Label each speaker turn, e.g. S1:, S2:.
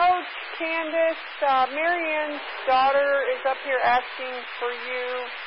S1: Coach Candace, Marianne's daughter is up here asking for you